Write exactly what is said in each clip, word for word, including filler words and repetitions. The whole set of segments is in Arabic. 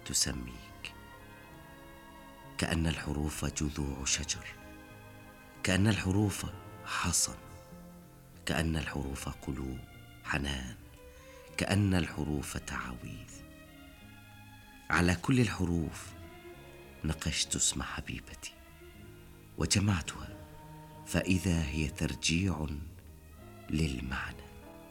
تسميك. كأن الحروف جذوع شجر، كأن الحروف حصن، كأن الحروف قلوب حنان، كأن الحروف تعاويذ. على كل الحروف نقشت اسم حبيبتي وجمعتها، فإذا هي ترجيع للمعنى،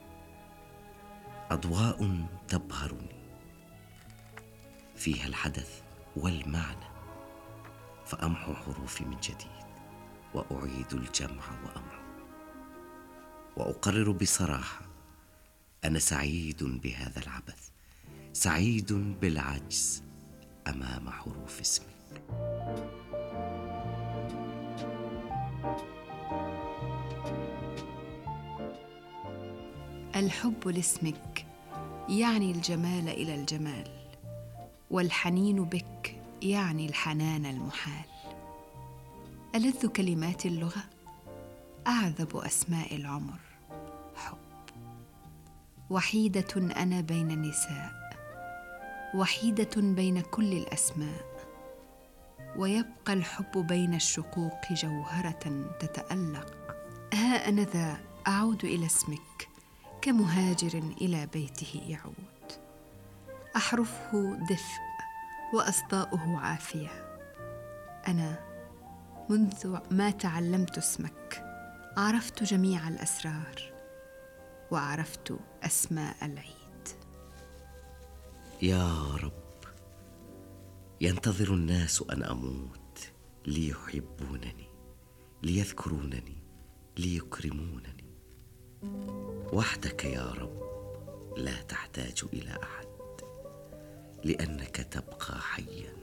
أضواء تبهرني فيها الحدث والمعنى، فأمحو حروفي من جديد وأعيد الجمع وأمحو، وأقرر بصراحة أنا سعيد بهذا العبث، سعيد بالعجز أمام حروف اسمك. الحب لاسمك يعني الجمال إلى الجمال، والحنين بك يعني الحنان المحال. ألذ كلمات اللغة، أعذب أسماء العمر حب. وحيدة أنا بين النساء، وحيدة بين كل الأسماء، ويبقى الحب بين الشقوق جوهرة تتألق. ها أنا ذا أعود إلى اسمك كمهاجر إلى بيته يعود، أحرفه دفء وأصداؤه عافية. أنا منذ ما تعلمت اسمك عرفت جميع الأسرار، وعرفت أسماء العيد. يا رب، ينتظر الناس أن أموت ليحبونني، ليذكرونني، ليكرمونني. وحدك يا رب لا تحتاج إلى أحد، لأنك تبقى حياً.